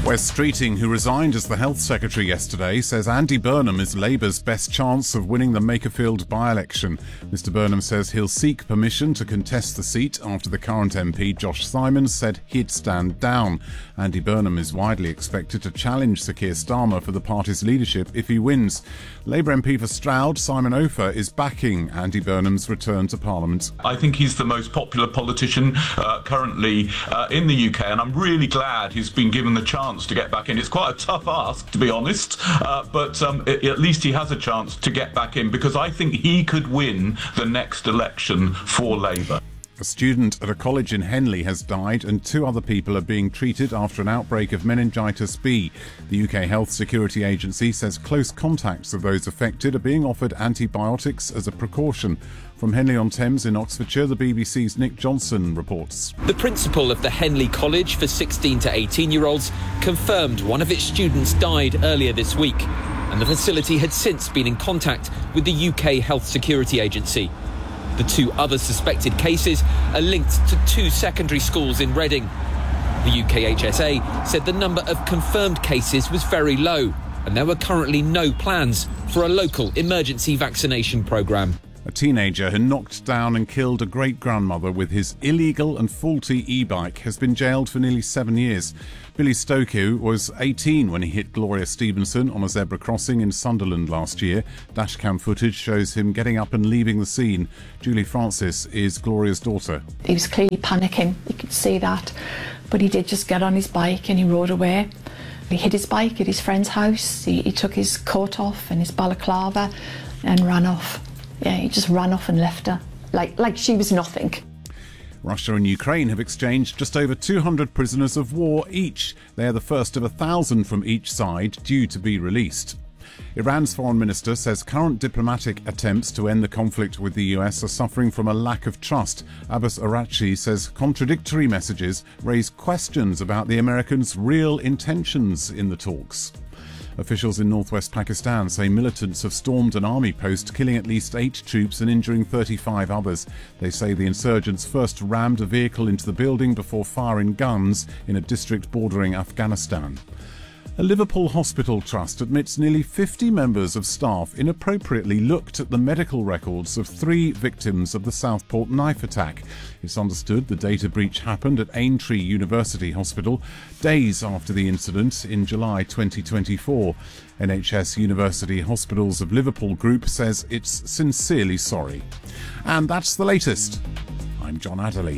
Wes Streeting, who resigned as the Health Secretary yesterday, says Andy Burnham is Labour's best chance of winning the Makerfield by-election. Mr Burnham says he'll seek permission to contest the seat after the current MP, Josh Simons, said he'd stand down. Andy Burnham is widely expected to challenge Sir Keir Starmer for the party's leadership if he wins. Labour MP for Stroud, Simon Ofer, is backing Andy Burnham's return to Parliament. I think he's the most popular politician currently in the UK, and I'm really glad he's been given the chance to get back in. It's quite a tough ask, to be honest, but at least he has a chance to get back in, because I think he could win the next election for Labour. A student at a college in Henley has died and 2 other people are being treated after an outbreak of meningitis B. The UK Health Security Agency says close contacts of those affected are being offered antibiotics as a precaution. From Henley-on-Thames in Oxfordshire, the BBC's Nick Johnson reports. The principal of the Henley College for 16 to 18-year-olds confirmed one of its students died earlier this week, and the facility had since been in contact with the UK Health Security Agency. The 2 other suspected cases are linked to 2 secondary schools in Reading. The UK HSA said the number of confirmed cases was very low, and there were currently no plans for a local emergency vaccination programme. A teenager who knocked down and killed a great-grandmother with his illegal and faulty e-bike has been jailed for nearly 7 years. Billy Stokoe was 18 when he hit Gloria Stevenson on a zebra crossing in Sunderland last year. Dashcam footage shows him getting up and leaving the scene. Julie Francis is Gloria's daughter. He was clearly panicking, you could see that, but he did just get on his bike and he rode away. He hid his bike at his friend's house, he took his coat off and his balaclava and ran off. Yeah, he just ran off and left her, like she was nothing. Russia and Ukraine have exchanged just over 200 prisoners of war each. They are the first of 1,000 from each side due to be released. Iran's foreign minister says current diplomatic attempts to end the conflict with the US are suffering from a lack of trust. Abbas Araghchi says contradictory messages raise questions about the Americans' real intentions in the talks. Officials in northwest Pakistan say militants have stormed an army post, killing at least 8 troops and injuring 35 others. They say the insurgents first rammed a vehicle into the building before firing guns in a district bordering Afghanistan. A Liverpool hospital trust admits nearly 50 members of staff inappropriately looked at the medical records of 3 victims of the Southport knife attack. It's understood the data breach happened at Aintree University Hospital days after the incident in July 2024. NHS University Hospitals of Liverpool Group says it's sincerely sorry. And that's the latest. I'm John Adderley.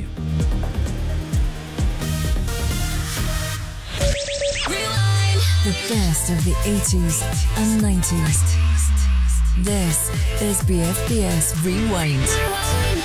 The best of the 80s and 90s. This is BFBS Rewind.